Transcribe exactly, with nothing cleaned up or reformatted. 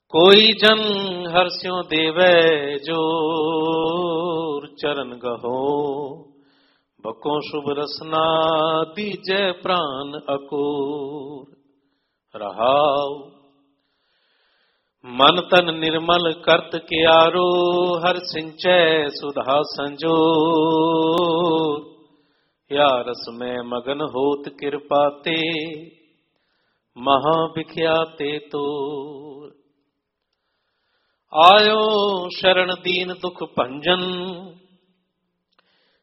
कोई जन हर्ष्यों देवै जोर, चरण गहो बको शुभ रसना, दीजै प्राण अकोर। रहाओ मन तन निर्मल करत क्यारो, हर सिंचै सुधा संजोर। या रस में मगन होत कृपा ते, महाविख्याते तोर। आयो शरण दीन दुख भंजन,